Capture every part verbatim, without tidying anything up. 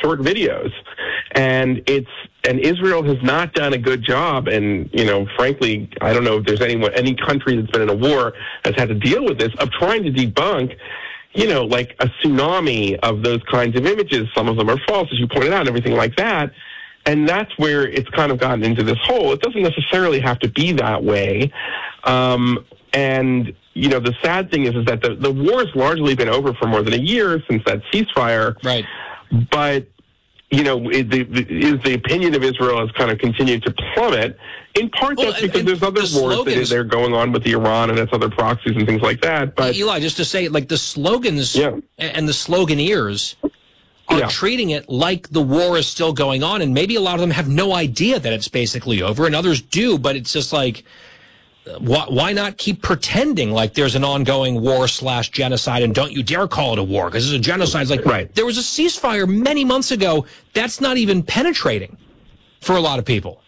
short videos. And it's and Israel has not done a good job. And, you know, frankly, I don't know if there's anyone, any country that's been in a war has had to deal with this, of trying to debunk, you know, like a tsunami of those kinds of images. Some of them are false, as you pointed out, and everything like that. And that's where it's kind of gotten into this hole. It doesn't necessarily have to be that way. Um, and, you know, the sad thing is, is that the, the war has largely been over for more than a year since that ceasefire. Right. But, you know, it, the, the, is the opinion of Israel has kind of continued to plummet. In part, well, that's because and, there's other the wars slogans, that are going on with Iran and its other proxies and things like that. But Eli, just to say, like, the slogans yeah. and the sloganeers are yeah. treating it like the war is still going on, and maybe a lot of them have no idea that it's basically over, and others do, but it's just like, why, why not keep pretending like there's an ongoing war slash genocide, and don't you dare call it a war, because it's a genocide. It's like, right. There was a ceasefire many months ago. That's not even penetrating for a lot of people.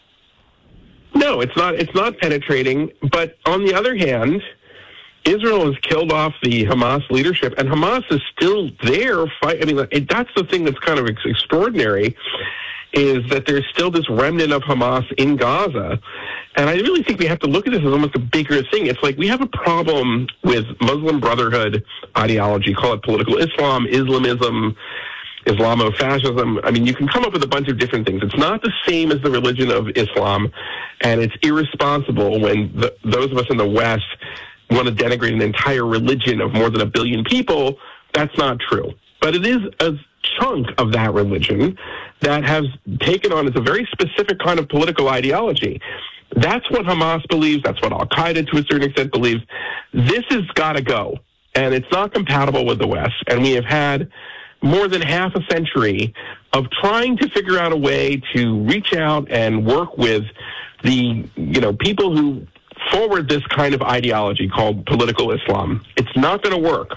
No, it's not. It's not penetrating. But on the other hand, Israel has killed off the Hamas leadership, and Hamas is still there. Fight. I mean, it, that's the thing that's kind of ex- extraordinary, is that there's still this remnant of Hamas in Gaza. And I really think we have to look at this as almost a bigger thing. It's like we have a problem with Muslim Brotherhood ideology, call it political Islam, Islamism, Islamofascism. I mean, you can come up with a bunch of different things. It's not the same as the religion of Islam, and it's irresponsible when the, those of us in the West want to denigrate an entire religion of more than a billion people. That's not true. But it is a chunk of that religion that has taken on, it's a very specific kind of political ideology. That's what Hamas believes. That's what Al-Qaeda, to a certain extent, believes. This has got to go, and it's not compatible with the West. And we have had more than half a century of trying to figure out a way to reach out and work with the, you know, people who forward this kind of ideology called political Islam. It's not going to work.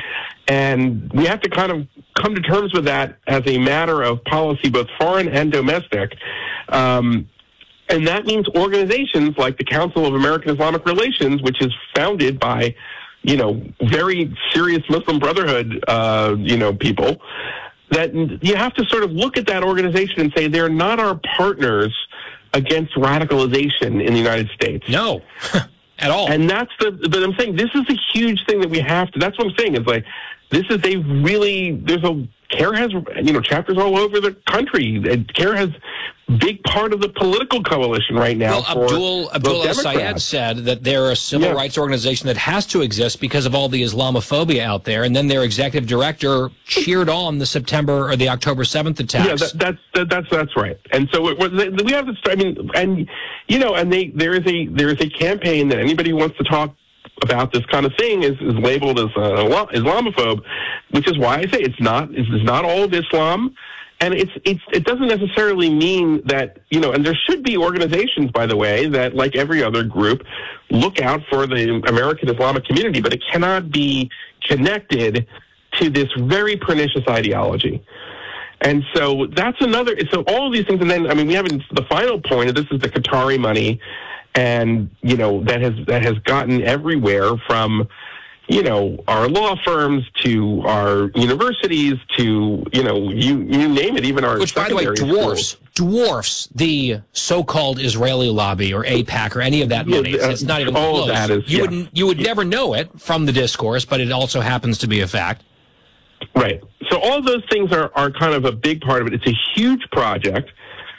And we have to kind of come to terms with that as a matter of policy, both foreign and domestic. Um, and that means organizations like the Council of American Islamic Relations, which is founded by, you know, very serious Muslim Brotherhood, uh, you know, people, that you have to sort of look at that organization and say they're not our partners against radicalization in the United States. No, at all. And that's the, but I'm saying this is a huge thing that we have to, that's what I'm saying, is like, this is a really, there's a, CAIR has, you know, chapters all over the country. CAIR has big part of the political coalition right now. Well, for Abdul, Abdul Sayed said that they're a civil yeah. rights organization that has to exist because of all the Islamophobia out there, and then their executive director cheered on the September or the October seventh attacks. Yeah, that, that's that, that's that's right. And so it, we have to. I mean, and you know, and they there is a there is a campaign that anybody who wants to talk about this kind of thing is, is labeled as uh, Islamophobe, which is why I say it's not it's not all of Islam. And it's it's it doesn't necessarily mean that, you know, and there should be organizations, by the way, that, like every other group, look out for the American Islamic community, but it cannot be connected to this very pernicious ideology. And so that's another, so all of these things, and then, I mean, we haven't, the final point of this is the Qatari money, and, you know, that has that has gotten everywhere from, you know, our law firms to our universities to, you know, you you name it, even our Which, by the way, dwarfs, schools. dwarfs the so-called Israeli lobby or AIPAC or any of that money. Yeah, it's not even all close. Of that is, you, yeah. would, you would never know it from the discourse, but it also happens to be a fact. Right. So all those things are, are kind of a big part of it. It's a huge project.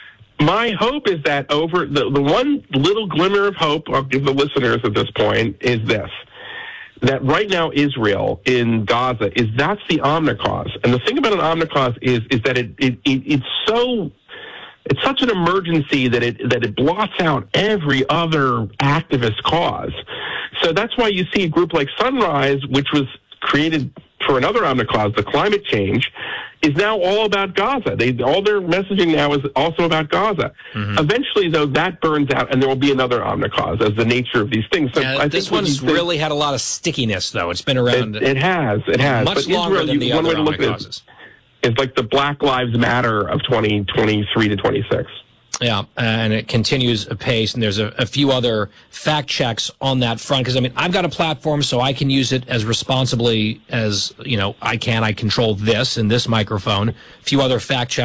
My hope is that over the, the one little glimmer of hope I'll give the listeners at this point is this, that right now Israel in Gaza is that's the omnicause. And the thing about an omnicause is is that it, it, it it's so it's such an emergency that it that it blots out every other activist cause. So that's why you see a group like Sunrise, which was created for another omnicause, the climate change, is now all about Gaza. They all their messaging now is also about Gaza. Mm-hmm. Eventually, though, that burns out, and there will be another omnicause as the nature of these things. So yeah, I this think one's think, really had a lot of stickiness, though. It's been around. It, it has. It has. Much but longer Israel, than the one other way to look at omnicauses. it is like the Black Lives Matter of twenty twenty-three to twenty-six. Yeah, and it continues apace, and there's a, a few other fact checks on that front, because, I mean, I've got a platform, so I can use it as responsibly as, you know, I can. I control this and this microphone. A few other fact checks.